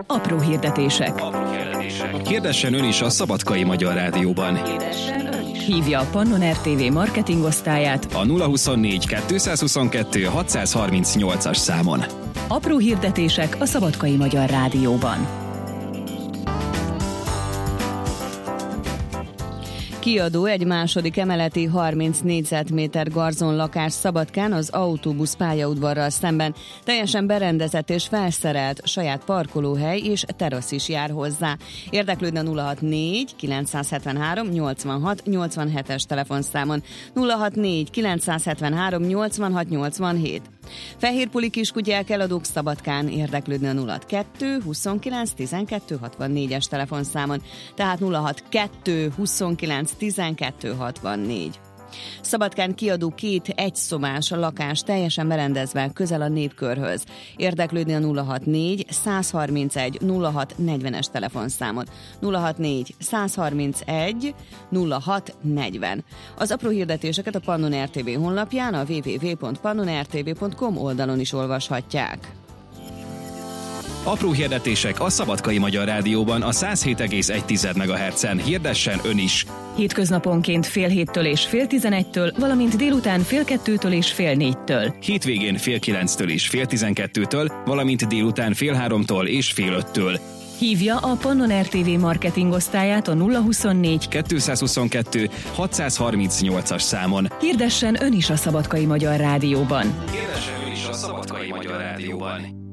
Apró hirdetések. Hirdessen ön is a Szabadkai Magyar Rádióban. Hívja a Pannon RTV marketingosztályát A 024 222 638-as számon. Apró hirdetések a Szabadkai Magyar Rádióban. Kiadó egy második emeleti 30 négyzetméter garzonlakás Szabadkán az autóbusz pályaudvarral szemben. Teljesen berendezett és felszerelt, saját parkolóhely és terasz is jár hozzá. Érdeklődne 064 973 86 87-es telefonszámon. 064 973 86 87. Fehérpuli kiskutyák eladók Szabadkán, érdeklődne 062 29 12 64-es telefonszámon, tehát 062 29 12 64. Szabadkán kiadó 2 egyszobás lakás teljesen berendezve közel a Népkörhöz. Érdeklődni a 064 131 06 40-es telefonszámon. 064 131 06 40. Az apró hirdetéseket a Pannon RTV honlapján, a www.pannonrtv.com oldalon is olvashatják. Apró hirdetések a Szabadkai Magyar Rádióban a 107,1 MHz-en. Hirdessen ön is! Hétköznaponként fél 7-től és fél 11-től, valamint délután fél 2-től és fél 4-től. Hétvégén fél 9-től és fél 12-től, valamint délután fél 3-tól és fél 5-től. Hívja a Pannon RTV marketingosztályát a 024 222 638-as számon. Hirdessen ön is a Szabadkai Magyar Rádióban. Hirdessen ön is a Szabadkai Magyar Rádióban.